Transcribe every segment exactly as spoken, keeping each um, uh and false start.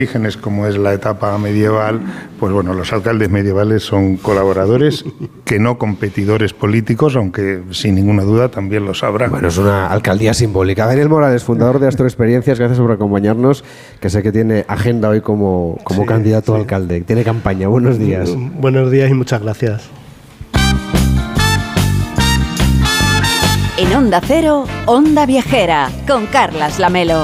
orígenes, como es la etapa medieval, pues bueno, los alcaldes medievales son colaboradores, que no competidores políticos, aunque sin ninguna duda también los habrá. Bueno, es una alcaldía simbólica. Daniel Morales, fundador de Astor Experiencias, gracias por acompañarnos, que sé que tiene agenda hoy como, como sí, candidato sí. a alcalde. Tiene campaña. Buenos días. Buenos días y muchas gracias. En Onda Cero, Onda Viajera, con Carlas Lamelo.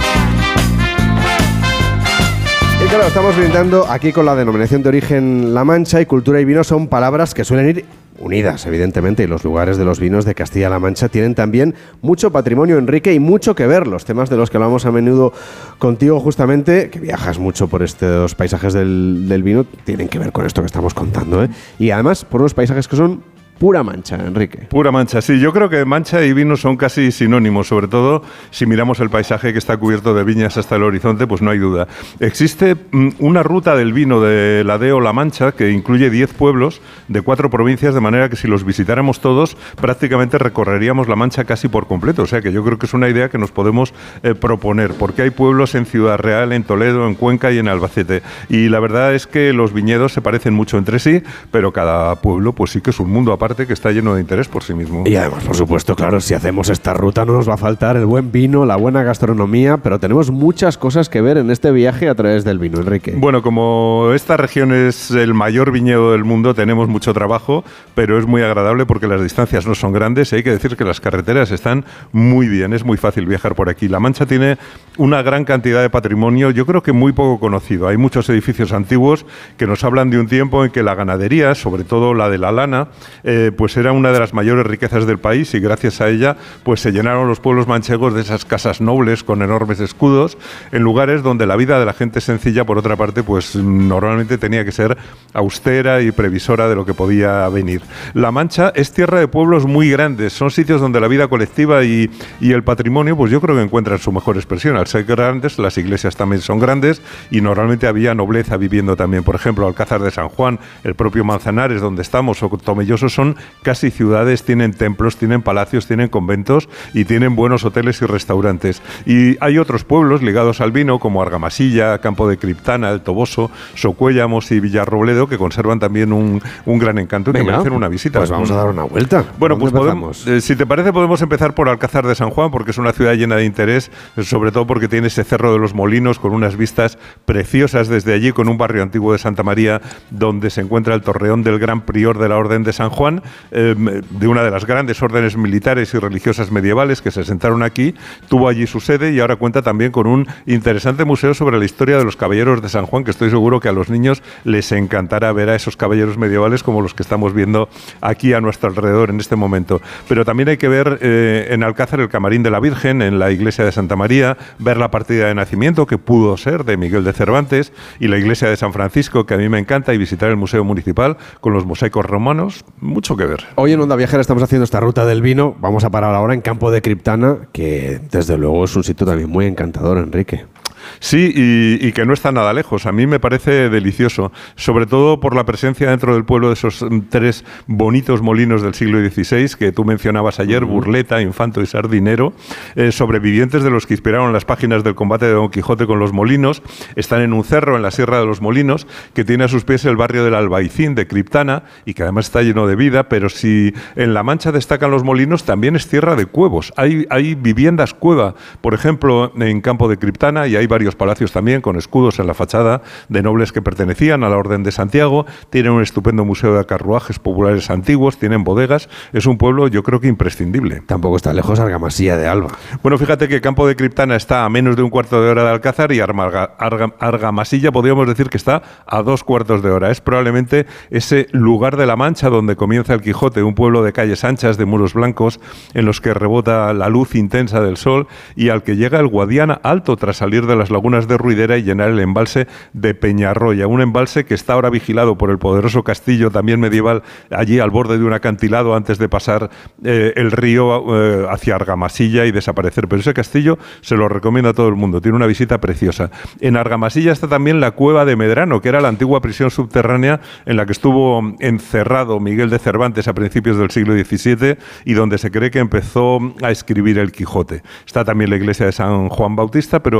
Y claro, estamos brindando aquí con la denominación de origen La Mancha, y cultura y vino son palabras que suelen ir unidas, evidentemente, y los lugares de los vinos de Castilla-La Mancha tienen también mucho patrimonio, Enrique, y mucho que ver. Los temas de los que hablamos a menudo contigo, justamente, que viajas mucho por estos paisajes del, del vino, tienen que ver con esto que estamos contando, ¿eh? Y además por unos paisajes que son pura Mancha, Enrique. Pura Mancha, sí. Yo creo que Mancha y vino son casi sinónimos, sobre todo si miramos el paisaje que está cubierto de viñas hasta el horizonte, pues no hay duda. Existe mm, una ruta del vino de la D E O La Mancha que incluye diez pueblos de cuatro provincias, de manera que si los visitáramos todos, prácticamente recorreríamos La Mancha casi por completo. O sea que yo creo que es una idea que nos podemos eh, proponer, porque hay pueblos en Ciudad Real, en Toledo, en Cuenca y en Albacete. Y la verdad es que los viñedos se parecen mucho entre sí, pero cada pueblo pues sí que es un mundo aparte, que está lleno de interés por sí mismo. Y además, por supuesto, claro, si hacemos esta ruta no nos va a faltar el buen vino, la buena gastronomía, pero tenemos muchas cosas que ver en este viaje a través del vino, Enrique. Bueno, como esta región es el mayor viñedo del mundo, tenemos mucho trabajo, pero es muy agradable porque las distancias no son grandes y hay que decir que las carreteras están muy bien, es muy fácil viajar por aquí. La Mancha tiene una gran cantidad de patrimonio, yo creo que muy poco conocido. Hay muchos edificios antiguos que nos hablan de un tiempo en que la ganadería, sobre todo la de la lana, eh, pues era una de las mayores riquezas del país, y gracias a ella pues se llenaron los pueblos manchegos de esas casas nobles con enormes escudos, en lugares donde la vida de la gente sencilla, por otra parte, pues normalmente tenía que ser austera y previsora de lo que podía venir. La Mancha es tierra de pueblos muy grandes, son sitios donde la vida colectiva y, y el patrimonio, pues yo creo que encuentran su mejor expresión. Al ser grandes, las iglesias también son grandes y normalmente había nobleza viviendo también. Por ejemplo, Alcázar de San Juan, el propio Manzanares, donde estamos, o Tomelloso, son casi ciudades, tienen templos, tienen palacios, tienen conventos y tienen buenos hoteles y restaurantes. Y hay otros pueblos ligados al vino, como Argamasilla, Campo de Criptana, El Toboso, Socuéllamos y Villarrobledo, que conservan también un, un gran encanto y Venga, que merecen una visita. Pues vamos a dar una vuelta. Bueno, pues podemos, eh, si te parece, podemos empezar por Alcázar de San Juan, porque es una ciudad llena de interés, sobre todo porque tiene ese Cerro de los Molinos con unas vistas preciosas desde allí, con un barrio antiguo de Santa María donde se encuentra el torreón del gran prior de la Orden de San Juan, eh, de una de las grandes órdenes militares y religiosas medievales que se asentaron aquí. Tuvo allí su sede y ahora cuenta también con un interesante museo sobre la historia de los caballeros de San Juan, que estoy seguro que a los niños les encantará ver a esos caballeros medievales como los que estamos viendo aquí a nuestro alrededor en este momento. Pero también hay que ver eh, en Alcázar el Camarín de la Virgen, en la iglesia de Santa María, ver la partida de nacimiento, que pudo ser de Miguel de Cervantes, y la iglesia de San Francisco, que a mí me encanta, y visitar el Museo Municipal con los mosaicos romanos. Mucho que ver. Hoy en Onda Viajera estamos haciendo esta ruta del vino. Vamos a parar ahora en Campo de Criptana, que desde luego es un sitio también muy encantador, Enrique. Sí, y, y que no está nada lejos. A mí me parece delicioso, sobre todo por la presencia dentro del pueblo de esos tres bonitos molinos del siglo dieciséis que tú mencionabas ayer, uh-huh. Burleta, Infanto y Sardinero, eh, sobrevivientes de los que inspiraron las páginas del combate de Don Quijote con los molinos. Están en un cerro en la Sierra de los Molinos, que tiene a sus pies el barrio del Albaicín de Criptana y que además está lleno de vida, pero si en La Mancha destacan los molinos, también es tierra de cuevos. Hay, hay viviendas cueva, por ejemplo, en Campo de Criptana, y hay varios palacios también con escudos en la fachada de nobles que pertenecían a la Orden de Santiago. Tienen un estupendo museo de carruajes populares antiguos, tienen bodegas. Es un pueblo, yo creo que imprescindible. Tampoco está lejos Argamasilla de Alba. Bueno, fíjate que Campo de Criptana está a menos de un cuarto de hora de Alcázar, y Arga, Arga, Argamasilla podríamos decir que está a dos cuartos de hora. Es probablemente ese lugar de la Mancha donde comienza el Quijote, un pueblo de calles anchas, de muros blancos, en los que rebota la luz intensa del sol, y al que llega el Guadiana Alto tras salir de las lagunas de Ruidera y llenar el embalse de Peñarroya, un embalse que está ahora vigilado por el poderoso castillo también medieval allí al borde de un acantilado antes de pasar eh, el río eh, hacia Argamasilla y desaparecer. Pero ese castillo se lo recomiendo a todo el mundo, tiene una visita preciosa. En Argamasilla está también la cueva de Medrano, que era la antigua prisión subterránea en la que estuvo encerrado Miguel de Cervantes a principios del siglo diecisiete y donde se cree que empezó a escribir el Quijote. Está también la iglesia de San Juan Bautista, pero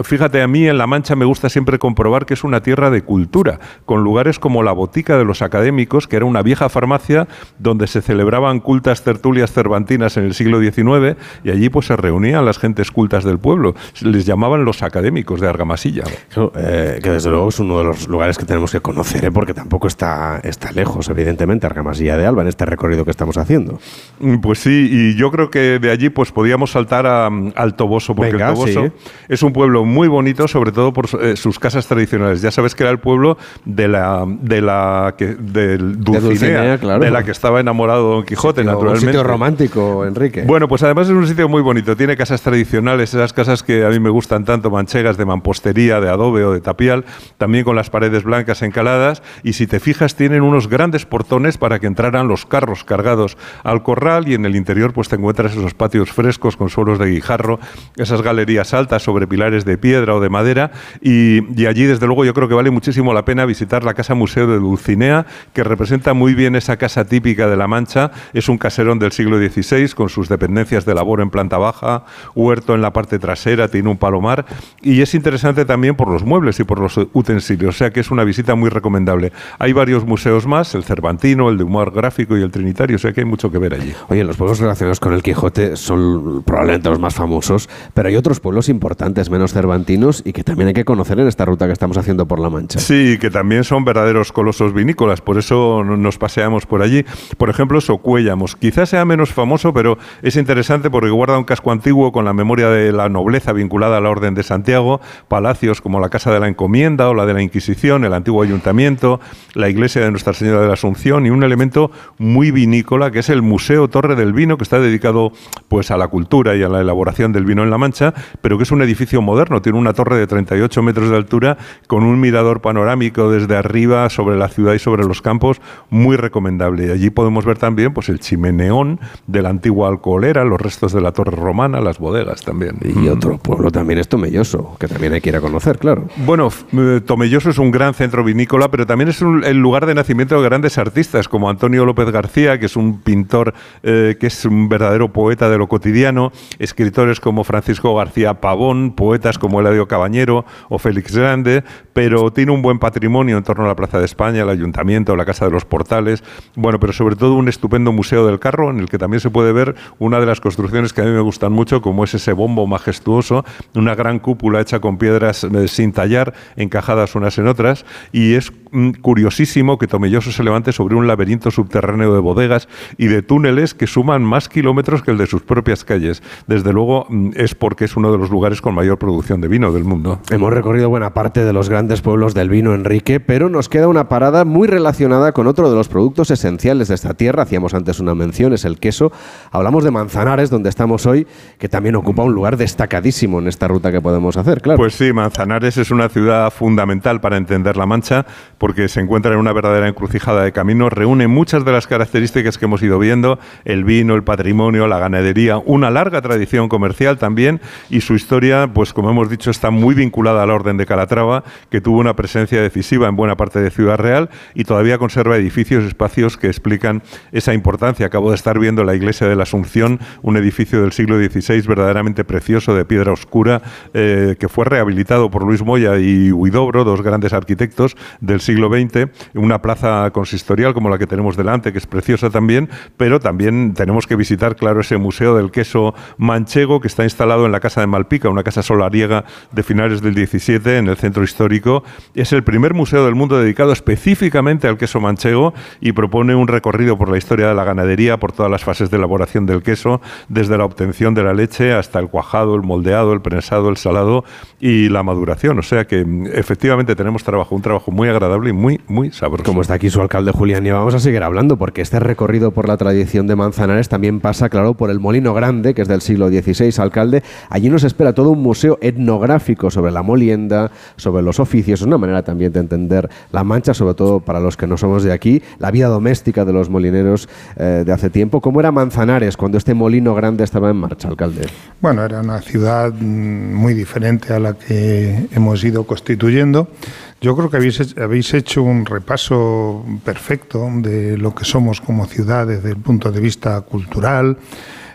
fíjate, a mí en La Mancha me gusta siempre comprobar que es una tierra de cultura, con lugares como la Botica de los Académicos, que era una vieja farmacia donde se celebraban cultas tertulias cervantinas en el siglo diecinueve, y allí pues se reunían las gentes cultas del pueblo. Les llamaban los académicos de Argamasilla. Eso, eh, que desde luego es uno de los lugares que tenemos que conocer, ¿eh? Porque tampoco está, está lejos, evidentemente, Argamasilla de Alba, en este recorrido que estamos haciendo. Pues sí, y yo creo que de allí pues podíamos saltar a, al Toboso, porque Venga, el Toboso sí. es un pueblo muy bonito, sobre todo por eh, sus casas tradicionales. Ya sabes que era el pueblo de la de la que del Dulcinea, de, Dulcinea, claro. de la que estaba enamorado Don Quijote, sitio, naturalmente. Un sitio romántico, Enrique. Bueno, pues además es un sitio muy bonito. Tiene casas tradicionales, esas casas que a mí me gustan tanto, manchegas, de mampostería, de adobe o de tapial, también con las paredes blancas encaladas, y si te fijas tienen unos grandes portones para que entraran los carros cargados al corral, y en el interior pues te encuentras esos patios frescos con suelos de guijarro, esas galerías altas sobre pilares de piedra o de madera, y, y allí desde luego yo creo que vale muchísimo la pena visitar la Casa Museo de Dulcinea, que representa muy bien esa casa típica de La Mancha. Es un caserón del siglo dieciséis con sus dependencias de labor en planta baja, huerto en la parte trasera, tiene un palomar, y es interesante también por los muebles y por los utensilios, o sea que es una visita muy recomendable. Hay varios museos más, el Cervantino, el de humor gráfico y el Trinitario, o sea que hay mucho que ver allí. Oye, los pueblos relacionados con el Quijote son probablemente los más famosos, pero hay otros pueblos importantes, menos cervantinos, y que también hay que conocer en esta ruta que estamos haciendo por La Mancha. Sí, que también son verdaderos colosos vinícolas, por eso nos paseamos por allí. Por ejemplo, Socuéllamos, quizás sea menos famoso, pero es interesante porque guarda un casco antiguo con la memoria de la nobleza vinculada a la Orden de Santiago, palacios como la Casa de la Encomienda o la de la Inquisición, el antiguo ayuntamiento, la iglesia de Nuestra Señora de la Asunción, y un elemento muy vinícola que es el Museo Torre del Vino, que está dedicado pues a la cultura y a la elaboración del vino en La Mancha, pero que es un edificio moderno, tiene una torre de treinta y ocho metros de altura con un mirador panorámico desde arriba sobre la ciudad y sobre los campos, muy recomendable. Y allí podemos ver también pues el chimeneón de la antigua alcoholera, los restos de la torre romana, las bodegas también. Y otro pueblo también es Tomelloso, que también hay que ir a conocer, claro. Bueno, Tomelloso es un gran centro vinícola, pero también es un, el lugar de nacimiento de grandes artistas como Antonio López García, que es un pintor eh, que es un verdadero poeta de lo cotidiano, escritores como Francisco García Pavón, poetas como Eladio Cabañero o Félix Grande, pero tiene un buen patrimonio en torno a la Plaza de España, el Ayuntamiento, la Casa de los Portales, bueno, pero sobre todo un estupendo Museo del Carro, en el que también se puede ver una de las construcciones que a mí me gustan mucho, como es ese bombo majestuoso, una gran cúpula hecha con piedras eh, sin tallar, encajadas unas en otras, y es mm, curiosísimo que Tomelloso se levante sobre un laberinto subterráneo de bodegas y de túneles que suman más kilómetros que el de sus propias calles. Desde luego mm, es porque es uno de los lugares con mayor producción de vino del mundo. Hemos recorrido buena parte de los grandes pueblos del vino, Enrique, pero nos queda una parada muy relacionada con otro de los productos esenciales de esta tierra. Hacíamos antes una mención, es el queso. Hablamos de Manzanares, donde estamos hoy, que también ocupa un lugar destacadísimo en esta ruta que podemos hacer, claro. Pues sí, Manzanares es una ciudad fundamental para entender La Mancha, porque se encuentra en una verdadera encrucijada de caminos, reúne muchas de las características que hemos ido viendo, el vino, el patrimonio, la ganadería, una larga tradición comercial también, y su historia, pues como hemos dicho, está muy vinculada a la Orden de Calatrava, que tuvo una presencia decisiva en buena parte de Ciudad Real y todavía conserva edificios y espacios que explican esa importancia. Acabo de estar viendo la Iglesia de la Asunción, un edificio del siglo dieciséis verdaderamente precioso, de piedra oscura, eh, que fue rehabilitado por Luis Moya y Huidobro, dos grandes arquitectos del siglo veinte, una plaza consistorial como la que tenemos delante, que es preciosa también, pero también tenemos que visitar, claro, ese Museo del Queso Manchego, que está instalado en la Casa de Malpica, una casa solariega de finales del diecisiete, en el centro histórico. Es el primer museo del mundo dedicado específicamente al queso manchego y propone un recorrido por la historia de la ganadería, por todas las fases de elaboración del queso, desde la obtención de la leche hasta el cuajado, el moldeado, el prensado, el salado y la maduración. O sea que efectivamente tenemos trabajo, un trabajo muy agradable y muy, muy sabroso. Como está aquí su alcalde Julián, y vamos a seguir hablando, porque este recorrido por la tradición de Manzanares también pasa, claro, por el Molino Grande, que es del siglo dieciséis, alcalde. Allí nos espera todo un museo etnográfico sobre la molienda, sobre los oficios. Es una manera también de entender La Mancha, sobre todo para los que no somos de aquí, la vida doméstica de los molineros eh, de hace tiempo. ¿Cómo era Manzanares cuando este Molino Grande estaba en marcha, alcalde? Bueno, era una ciudad muy diferente a la que hemos ido constituyendo. Yo creo que habéis, habéis hecho un repaso perfecto de lo que somos como ciudad desde el punto de vista cultural,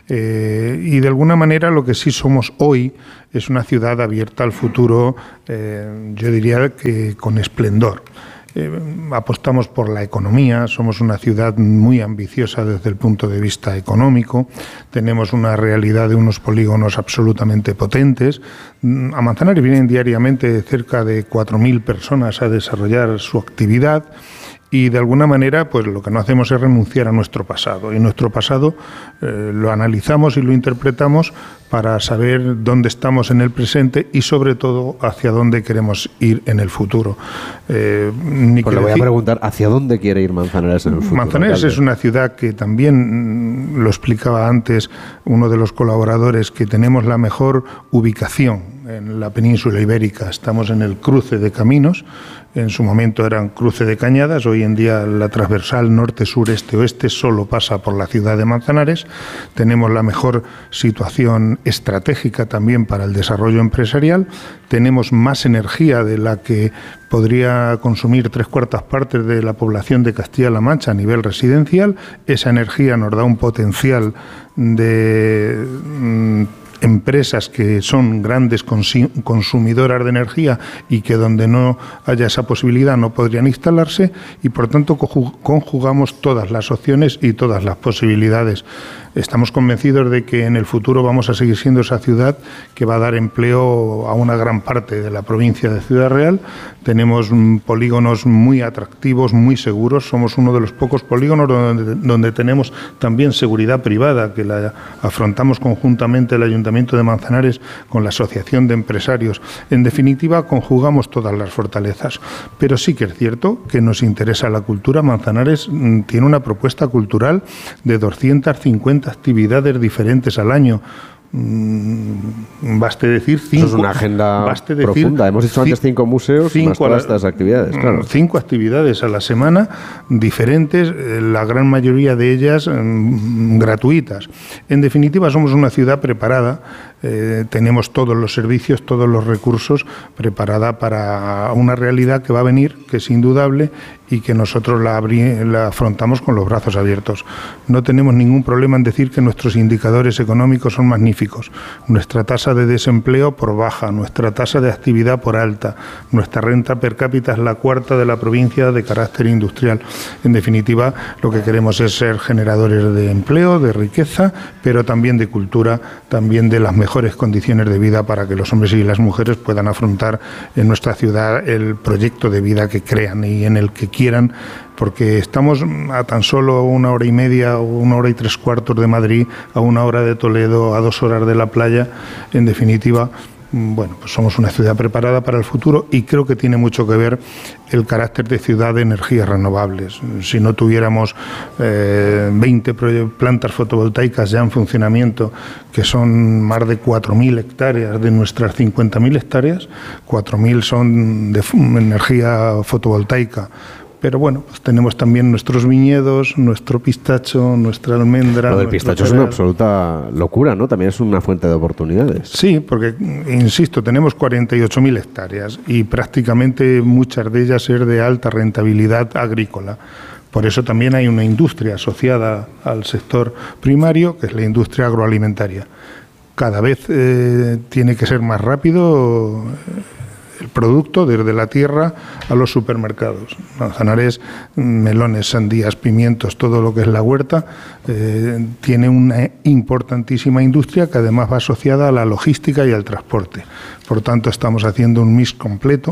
Eh, y de alguna manera lo que sí somos hoy es una ciudad abierta al futuro, eh, yo diría que con esplendor. Eh, apostamos por la economía, somos una ciudad muy ambiciosa desde el punto de vista económico, tenemos una realidad de unos polígonos absolutamente potentes. A Manzanares vienen diariamente cerca de cuatro mil personas a desarrollar su actividad. Y de alguna manera, pues lo que no hacemos es renunciar a nuestro pasado. Y nuestro pasado eh, lo analizamos y lo interpretamos para saber dónde estamos en el presente y, sobre todo, hacia dónde queremos ir en el futuro. Eh, ni pues le voy decir, a preguntar, ¿hacia dónde quiere ir Manzanares en el futuro? Manzanares alcalde? Es una ciudad que también, lo explicaba antes uno de los colaboradores, que tenemos la mejor ubicación en la península ibérica. Estamos en el cruce de caminos. En su momento eran cruce de cañadas, hoy en día la transversal norte, sur, este, oeste solo pasa por la ciudad de Manzanares. Tenemos la mejor situación estratégica también para el desarrollo empresarial. Tenemos más energía de la que podría consumir tres cuartas partes de la población de Castilla-La Mancha a nivel residencial. Esa energía nos da un potencial de mmm, empresas que son grandes consumidoras de energía y que donde no haya esa posibilidad no podrían instalarse, y por tanto conjugamos todas las opciones y todas las posibilidades. Estamos convencidos de que en el futuro vamos a seguir siendo esa ciudad que va a dar empleo a una gran parte de la provincia de Ciudad Real. Tenemos polígonos muy atractivos, muy seguros. Somos uno de los pocos polígonos donde, donde tenemos también seguridad privada, que la afrontamos conjuntamente el Ayuntamiento de Manzanares con la Asociación de Empresarios. En definitiva, conjugamos todas las fortalezas. Pero sí que es cierto que nos interesa la cultura. Manzanares tiene una propuesta cultural de doscientas cincuenta actividades diferentes al año. Baste decir cinco. Eso es una agenda profunda. Hemos dicho antes cinco museos y más todas estas actividades. Claro. Cinco actividades a la semana, diferentes, la gran mayoría de ellas mmm, gratuitas. En definitiva, somos una ciudad preparada. Eh, tenemos todos los servicios, todos los recursos preparada para una realidad que va a venir, que es indudable y que nosotros la, abri- la afrontamos con los brazos abiertos. No tenemos ningún problema en decir que nuestros indicadores económicos son magníficos. Nuestra tasa de desempleo por baja, nuestra tasa de actividad por alta, nuestra renta per cápita es la cuarta de la provincia de carácter industrial. En definitiva, lo que queremos es ser generadores de empleo, de riqueza, pero también de cultura, también de las mejores condiciones de vida para que los hombres y las mujeres puedan afrontar en nuestra ciudad el proyecto de vida que crean y en el que quieran, porque estamos a tan solo una hora y media o una hora y tres cuartos de Madrid, a una hora de Toledo, a dos horas de la playa. En definitiva, bueno, pues somos una ciudad preparada para el futuro y creo que tiene mucho que ver el carácter de ciudad de energías renovables. Si no tuviéramos eh, veinte plantas fotovoltaicas ya en funcionamiento, que son más de cuatro mil hectáreas de nuestras cincuenta mil hectáreas, cuatro mil son de energía fotovoltaica. Pero bueno, pues tenemos también nuestros viñedos, nuestro pistacho, nuestra almendra. Lo del pistacho es una absoluta locura, ¿no? También es una fuente de oportunidades. Sí, porque, insisto, tenemos cuarenta y ocho mil hectáreas y prácticamente muchas de ellas es de alta rentabilidad agrícola. Por eso también hay una industria asociada al sector primario, que es la industria agroalimentaria. Cada vez eh, tiene que ser más rápido el producto desde la tierra a los supermercados. Manzanares, melones, sandías, pimientos, todo lo que es la huerta, eh, tiene una importantísima industria que además va asociada a la logística y al transporte. Por tanto, estamos haciendo un mix completo,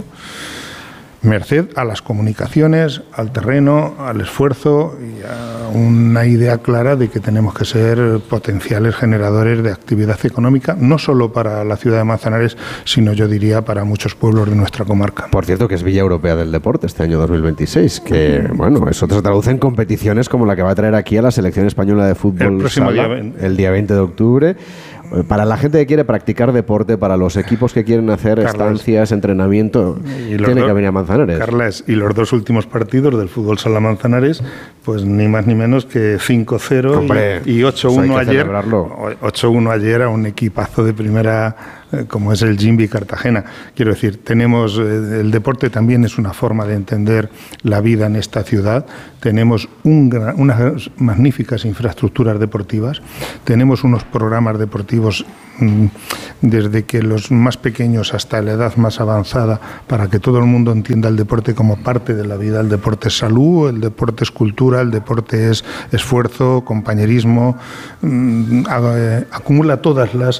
merced a las comunicaciones, al terreno, al esfuerzo y a una idea clara de que tenemos que ser potenciales generadores de actividad económica, no solo para la ciudad de Manzanares, sino yo diría para muchos pueblos de nuestra comarca. Por cierto, que es Villa Europea del Deporte este año dos mil veintiséis, que bueno, eso se traduce en competiciones como la que va a traer aquí a la selección española de fútbol el próximo sala, día, el día veinte de octubre. Para la gente que quiere practicar deporte, para los equipos que quieren hacer Carles, estancias, entrenamiento, tiene que venir a Manzanares. Carles, y los dos últimos partidos del fútbol sala Manzanares, pues ni más ni menos que cinco cero y, y ocho uno ayer. ocho uno ayer a un equipazo de primera eh, como es el Jimby Cartagena. Quiero decir, tenemos, eh, el deporte también es una forma de entender la vida en esta ciudad. Tenemos un gran, unas magníficas infraestructuras deportivas, tenemos unos programas deportivos mmm, desde que los más pequeños hasta la edad más avanzada, para que todo el mundo entienda el deporte como parte de la vida. El deporte es salud, el deporte es cultura, el deporte es esfuerzo, compañerismo, mmm, acumula todas las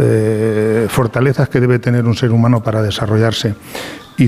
eh, fortalezas que debe tener un ser humano para desarrollarse. Y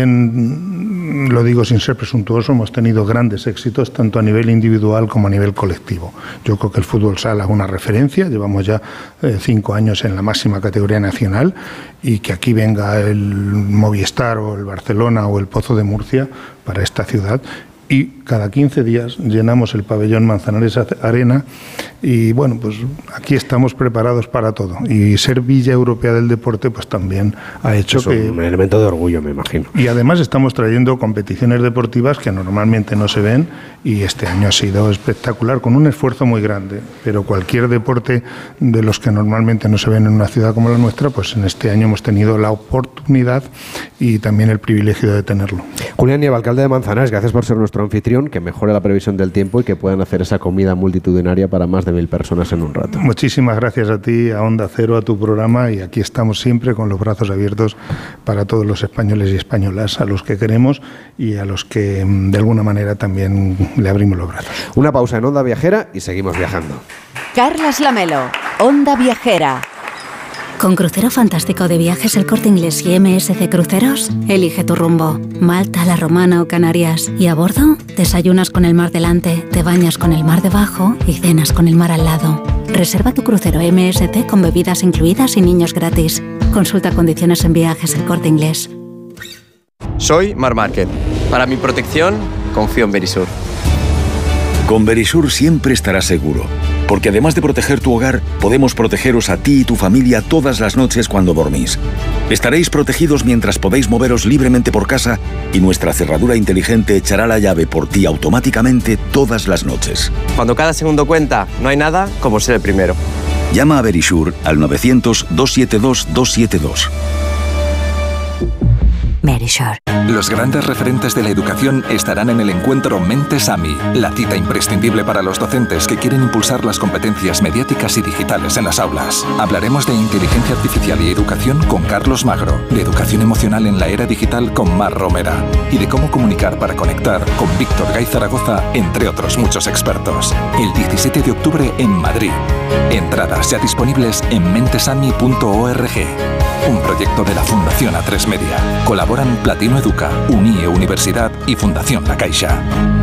también, lo digo sin ser presuntuoso, hemos tenido grandes éxitos tanto a nivel individual como a nivel colectivo. Yo creo que el fútbol sala es una referencia, llevamos ya eh, cinco años en la máxima categoría nacional, y que aquí venga el Movistar o el Barcelona o el Pozo de Murcia para esta ciudad. Y cada quince días llenamos el pabellón Manzanares Arena, y bueno, pues aquí estamos preparados para todo. Y ser Villa Europea del Deporte pues también ha hecho es que... un elemento de orgullo, me imagino. Y además estamos trayendo competiciones deportivas que normalmente no se ven, y este año ha sido espectacular, con un esfuerzo muy grande. Pero cualquier deporte de los que normalmente no se ven en una ciudad como la nuestra, pues en este año hemos tenido la oportunidad y también el privilegio de tenerlo. Julián Nieva, alcalde de Manzanares, gracias por ser nuestro anfitrión, que mejore la previsión del tiempo y que puedan hacer esa comida multitudinaria para más de mil personas en un rato. Muchísimas gracias a ti, a Onda Cero, a tu programa, y aquí estamos siempre con los brazos abiertos para todos los españoles y españolas, a los que queremos y a los que de alguna manera también le abrimos los brazos. Una pausa en Onda Viajera y seguimos viajando. Carlas Lamelo, Onda Viajera. Con Crucero Fantástico de Viajes El Corte Inglés y M S C Cruceros, elige tu rumbo. Malta, La Romana o Canarias. Y a bordo, desayunas con el mar delante, te bañas con el mar debajo y cenas con el mar al lado. Reserva tu crucero M S C con bebidas incluidas y niños gratis. Consulta condiciones en Viajes El Corte Inglés. Soy Mar Márquez. Para mi protección, confío en Verisur. Con Verisur siempre estarás seguro, porque además de proteger tu hogar, podemos protegeros a ti y tu familia todas las noches cuando dormís. Estaréis protegidos mientras podéis moveros libremente por casa, y nuestra cerradura inteligente echará la llave por ti automáticamente todas las noches. Cuando cada segundo cuenta, no hay nada como ser el primero. Llama a Verisur al novecientos, doscientos setenta y dos, doscientos setenta y dos. Verisur. Los grandes referentes de la educación estarán en el encuentro Mentes A M I, la cita imprescindible para los docentes que quieren impulsar las competencias mediáticas y digitales en las aulas. Hablaremos de inteligencia artificial y educación con Carlos Magro, de educación emocional en la era digital con Mar Romera, y de cómo comunicar para conectar con Víctor Gay Zaragoza, entre otros muchos expertos. El diecisiete de octubre en Madrid. Entradas ya disponibles en mentesami punto org. Un proyecto de la Fundación A tres Media. Colaboran Platino Educa, Unie Universidad y Fundación La Caixa.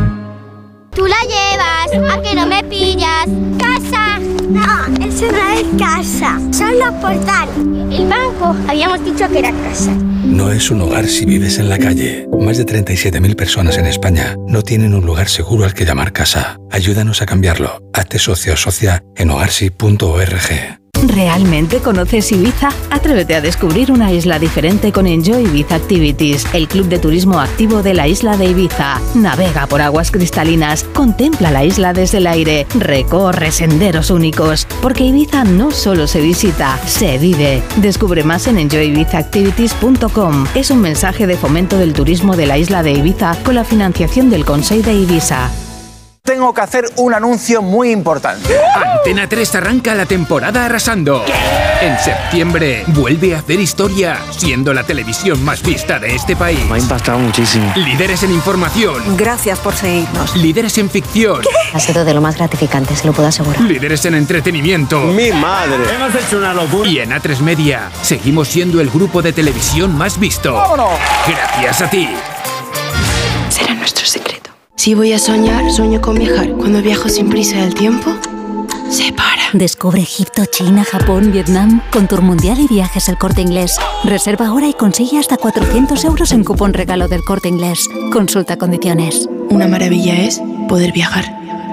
Tú la llevas, a que no me pillas. ¡Casa! No, eso no es casa, son los portales. El banco, habíamos dicho que era casa. No es un hogar si vives en la calle. Más de treinta y siete mil personas en España no tienen un lugar seguro al que llamar casa. Ayúdanos a cambiarlo. Hazte socio o socia en hogarsi punto org. ¿Realmente conoces Ibiza? Atrévete a descubrir una isla diferente con Enjoy Ibiza Activities, el club de turismo activo de la isla de Ibiza. Navega por aguas cristalinas, contempla la isla desde el aire, recorre senderos únicos, porque Ibiza no solo se visita, se vive. Descubre más en enjoy ibiza activities punto com. Es un mensaje de fomento del turismo de la isla de Ibiza con la financiación del Consell de Ibiza. Tengo que hacer un anuncio muy importante. Antena tres arranca la temporada arrasando. ¿Qué? En septiembre vuelve a hacer historia, siendo la televisión más vista de este país. Me ha impactado muchísimo. Líderes en información. Gracias por seguirnos. Líderes en ficción. ¿Qué? Ha sido de lo más gratificante, se lo puedo asegurar. Líderes en entretenimiento. ¡Mi madre! Hemos hecho una locura. Y en A tres Media seguimos siendo el grupo de televisión más visto. ¡Vámonos! Gracias a ti. Será nuestro secreto. Si voy a soñar, sueño con viajar. Cuando viajo sin prisa del tiempo, se para. Descubre Egipto, China, Japón, Vietnam con Tour Mundial y Viajes El Corte Inglés. Reserva ahora y consigue hasta cuatrocientos euros en cupón regalo del Corte Inglés. Consulta condiciones. Una maravilla es poder viajar.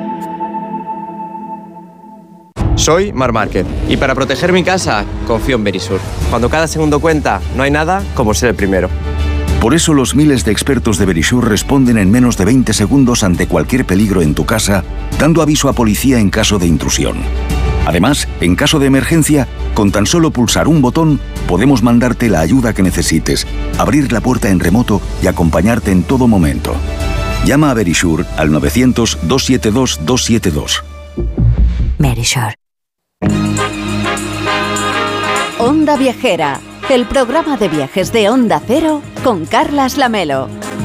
Soy Mar Márquez y para proteger mi casa, confío en Verisur. Cuando cada segundo cuenta, no hay nada como ser el primero. Por eso los miles de expertos de Verisur responden en menos de veinte segundos ante cualquier peligro en tu casa, dando aviso a policía en caso de intrusión. Además, en caso de emergencia, con tan solo pulsar un botón, podemos mandarte la ayuda que necesites, abrir la puerta en remoto y acompañarte en todo momento. Llama a Verisure al novecientos, doscientos setenta y dos, doscientos setenta y dos. Verisure. Onda Viajera, el programa de viajes de Onda Cero con Carlas Lamelo.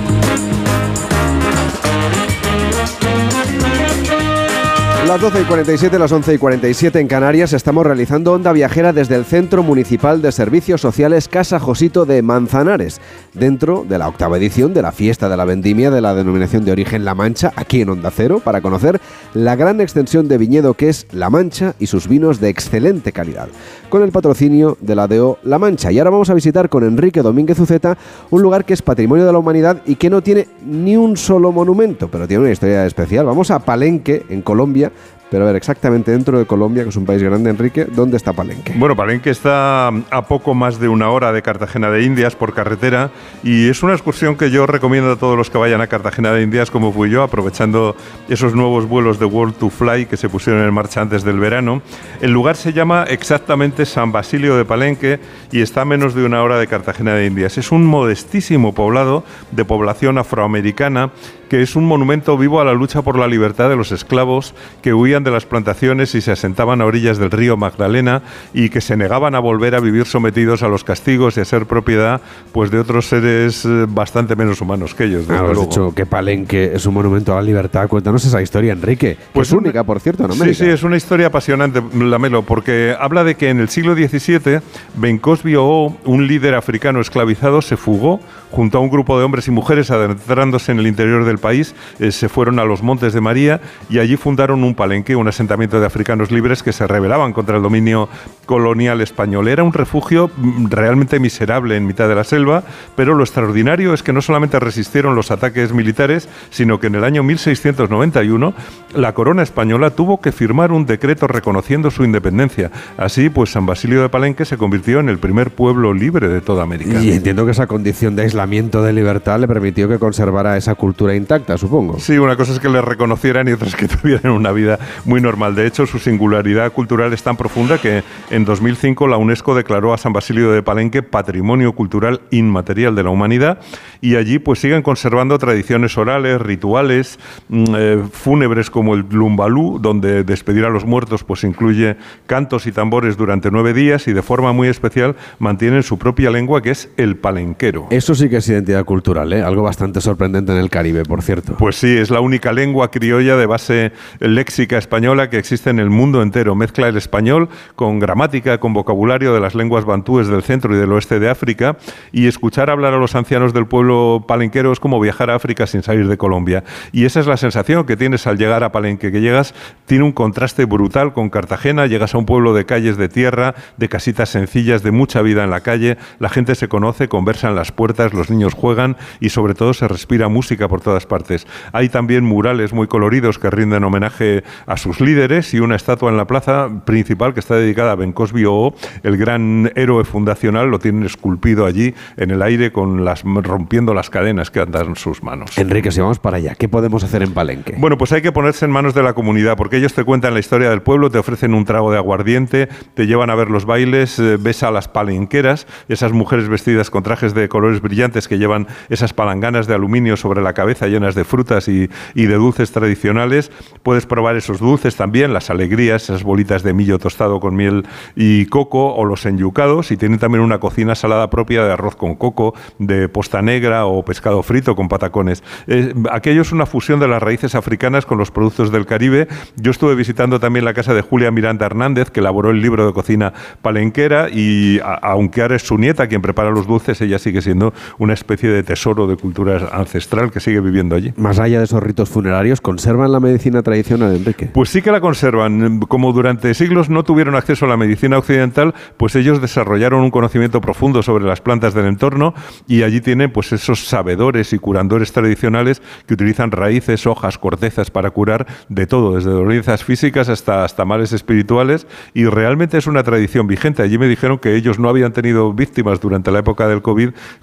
Las doce y cuarenta y siete, las once y cuarenta y siete en Canarias, estamos realizando Onda Viajera desde el Centro Municipal de Servicios Sociales Casa Josito de Manzanares, dentro de la octava edición de la Fiesta de la Vendimia de la Denominación de Origen La Mancha, aquí en Onda Cero, para conocer la gran extensión de viñedo que es La Mancha y sus vinos de excelente calidad, con el patrocinio de la D O La Mancha. Y ahora vamos a visitar con Enrique Domínguez Uceta un lugar que es Patrimonio de la Humanidad y que no tiene ni un solo monumento, pero tiene una historia especial. Vamos a Palenque, en Colombia. Pero a ver, exactamente dentro de Colombia, que es un país grande, Enrique, ¿dónde está Palenque? Bueno, Palenque está a poco más de una hora de Cartagena de Indias por carretera y es una excursión que yo recomiendo a todos los que vayan a Cartagena de Indias, como fui yo, aprovechando esos nuevos vuelos de World to Fly que se pusieron en marcha antes del verano. El lugar se llama exactamente San Basilio de Palenque y está a menos de una hora de Cartagena de Indias. Es un modestísimo poblado de población afroamericana que es un monumento vivo a la lucha por la libertad de los esclavos que huían de las plantaciones y se asentaban a orillas del río Magdalena y que se negaban a volver a vivir sometidos a los castigos y a ser propiedad pues de otros seres bastante menos humanos que ellos. Ah, has dicho que Palenque es un monumento a la libertad. Cuéntanos esa historia, Enrique. Pues es un, única, por cierto, en América. Sí, sí, es una historia apasionante, Lamelo, porque habla de que en el siglo diecisiete Ben Cosby O, un líder africano esclavizado, se fugó junto a un grupo de hombres y mujeres adentrándose en el interior del país, eh, se fueron a los Montes de María y allí fundaron un palenque, un asentamiento de africanos libres que se rebelaban contra el dominio colonial español. Era un refugio realmente miserable en mitad de la selva, pero lo extraordinario es que no solamente resistieron los ataques militares, sino que en el año mil seiscientos noventa y uno la corona española tuvo que firmar un decreto reconociendo su independencia. Así, pues San Basilio de Palenque se convirtió en el primer pueblo libre de toda América. Y entiendo que esa condición de aislamiento de libertad le permitió que conservara esa cultura intacta, supongo. Sí, una cosa es que le reconocieran y otra es que tuvieran una vida muy normal. De hecho, su singularidad cultural es tan profunda que en dos mil cinco la UNESCO declaró a San Basilio de Palenque Patrimonio Cultural Inmaterial de la Humanidad y allí pues siguen conservando tradiciones orales, rituales, eh, fúnebres como el lumbalú, donde despedir a los muertos pues incluye cantos y tambores durante nueve días y de forma muy especial mantienen su propia lengua que es el palenquero. Eso sí que es identidad cultural, ¿eh? Algo bastante sorprendente en el Caribe, por cierto. Pues sí, es la única lengua criolla de base léxica española que existe en el mundo entero. Mezcla el español con gramática, con vocabulario de las lenguas bantúes del centro y del oeste de África, y escuchar hablar a los ancianos del pueblo palenquero es como viajar a África sin salir de Colombia. Y esa es la sensación que tienes al llegar a Palenque, que llegas, tiene un contraste brutal con Cartagena, llegas a un pueblo de calles de tierra, de casitas sencillas, de mucha vida en la calle, la gente se conoce, conversa en las puertas, los niños juegan y sobre todo se respira música por todas partes. Hay también murales muy coloridos que rinden homenaje a sus líderes y una estatua en la plaza principal que está dedicada a Ben Cosby O, el gran héroe fundacional, lo tienen esculpido allí en el aire con las rompiendo las cadenas que andan en sus manos. Enrique, si vamos para allá, ¿qué podemos hacer en Palenque? Bueno, pues hay que ponerse en manos de la comunidad porque ellos te cuentan la historia del pueblo, te ofrecen un trago de aguardiente, te llevan a ver los bailes, eh, ves a las palenqueras, esas mujeres vestidas con trajes de colores brillantes que llevan esas palanganas de aluminio sobre la cabeza llenas de frutas y, y de dulces tradicionales. Puedes probar esos dulces también, las alegrías, esas bolitas de millo tostado con miel y coco o los enyucados, y tienen también una cocina salada propia de arroz con coco, de posta negra o pescado frito con patacones. Eh, aquello es una fusión de las raíces africanas con los productos del Caribe. Yo estuve visitando también la casa de Julia Miranda Hernández, que elaboró el libro de cocina palenquera, y a, aunque ahora es su nieta quien prepara los dulces, ella sigue siendo una especie de tesoro de cultura ancestral que sigue viviendo allí. Más allá de esos ritos funerarios, ¿conservan la medicina tradicional, Enrique? Pues sí que la conservan. Como durante siglos no tuvieron acceso a la medicina occidental, pues ellos desarrollaron un conocimiento profundo sobre las plantas del entorno y allí tienen pues esos sabedores y curandores tradicionales que utilizan raíces, hojas, cortezas para curar de todo, desde dolencias físicas hasta, hasta males espirituales, y realmente es una tradición vigente. Allí me dijeron que ellos no habían tenido víctimas durante la época del COVID, cosa a la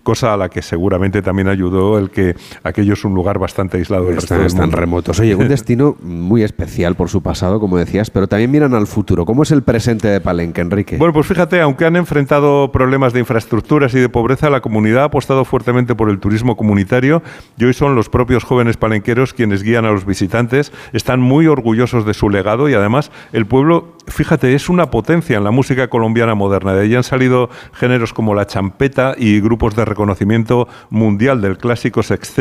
la que seguramente también ayudó el que aquello es un lugar bastante aislado del resto del Están mundo. remotos. Oye, un destino muy especial por su pasado, como decías, pero también miran al futuro. ¿Cómo es el presente de Palenque, Enrique? Bueno, pues fíjate, aunque han enfrentado problemas de infraestructuras y de pobreza, la comunidad ha apostado fuertemente por el turismo comunitario y hoy son los propios jóvenes palenqueros quienes guían a los visitantes. Están muy orgullosos de su legado y además el pueblo, fíjate, es una potencia en la música colombiana moderna. De ahí han salido géneros como la champeta y grupos de reconocimiento mundial del clásico sexteto